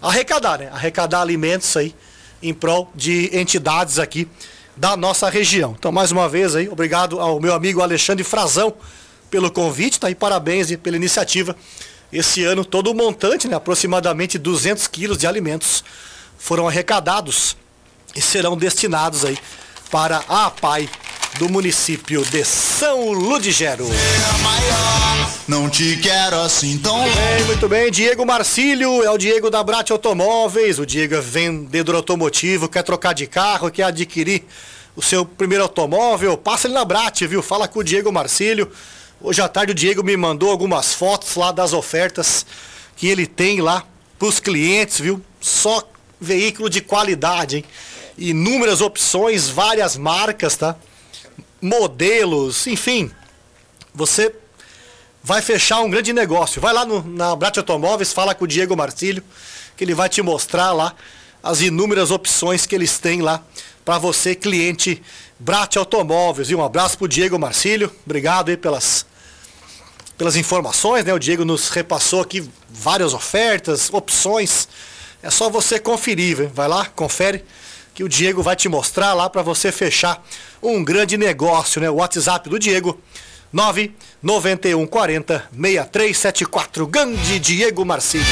arrecadar, né? Arrecadar alimentos aí em prol de entidades aqui da nossa região. Então, mais uma vez aí, obrigado ao meu amigo Alexandre Frazão pelo convite, tá? E parabéns aí pela iniciativa. Esse ano todo o montante, né? Aproximadamente 200 quilos de alimentos foram arrecadados e serão destinados aí para a APAI do município de São Ludgero. Não te quero assim tão Muito bem, Diego Marcílio é o Diego da Brat Automóveis. O Diego é vendedor automotivo, quer trocar de carro, quer adquirir o seu primeiro automóvel, passa ele na Brat, viu? Fala com o Diego Marcílio. Hoje à tarde o Diego me mandou algumas fotos lá das ofertas que ele tem lá pros clientes, viu? Só veículo de qualidade, hein? Inúmeras opções, várias marcas, tá? Modelos, enfim. Você vai fechar um grande negócio. Vai lá na Brat Automóveis, fala com o Diego Marcílio, que ele vai te mostrar lá as inúmeras opções que eles têm lá para você, cliente Brat Automóveis. E um abraço pro Diego Marcílio. Obrigado aí pelas informações, né? O Diego nos repassou aqui várias ofertas, opções. É só você conferir, viu? Vai lá, confere, que o Diego vai te mostrar lá para você fechar um grande negócio, né? O WhatsApp do Diego, 99140-6374. Grande Diego Marcílio.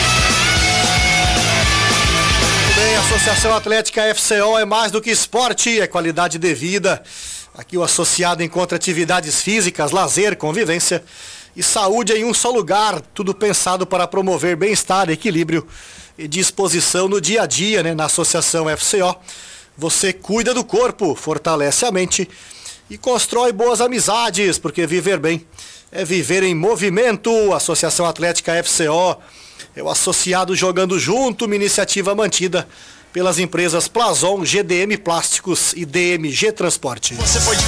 Muito bem, a Associação Atlética FCO é mais do que esporte, é qualidade de vida. Aqui o associado encontra atividades físicas, lazer, convivência e saúde em um só lugar. Tudo pensado para promover bem-estar, equilíbrio e disposição no dia a dia, né? Na Associação FCO, você cuida do corpo, fortalece a mente e constrói boas amizades, porque viver bem é viver em movimento. Associação Atlética FCO é o associado jogando junto, uma iniciativa mantida pelas empresas Plazon, GDM Plásticos e DMG Transporte.